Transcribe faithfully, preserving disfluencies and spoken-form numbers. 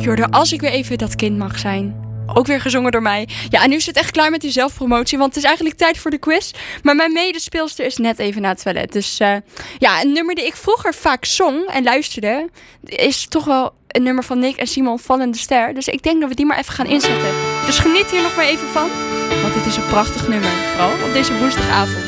Je hoorde Als ik weer even dat kind mag zijn. Ook weer gezongen door mij. Ja, en nu is het echt klaar met die zelfpromotie. Want het is eigenlijk tijd voor de quiz. Maar mijn medespeelster is net even naar het toilet. Dus uh, ja, een nummer die ik vroeger vaak zong en luisterde... is toch wel een nummer van Nick en Simon, Vallende Ster. Dus ik denk dat we die maar even gaan inzetten. Dus geniet hier nog maar even van. Want het is een prachtig nummer. Vooral op deze woensdagavond.